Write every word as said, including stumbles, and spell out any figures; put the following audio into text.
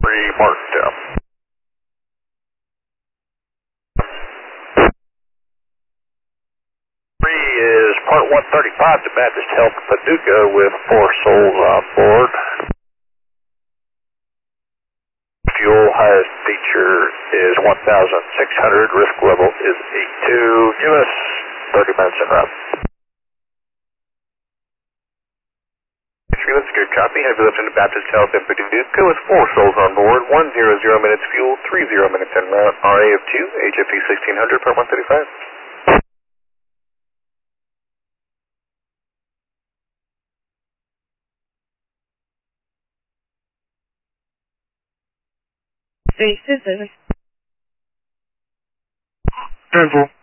three Martindale. Three is Part one thirty-five to Baptist Health Paducah with four souls on board. Fuel highest feature is one thousand six hundred, risk level is eight two. Give us thirty minutes en route. That's a good copy. Heavy lift into Baptist Health in Paducah with four souls on board. one zero zero minutes fuel, three zero minutes en route. R A of two, H F E sixteen hundred, Part one thirty-five. Three Susan. Dental.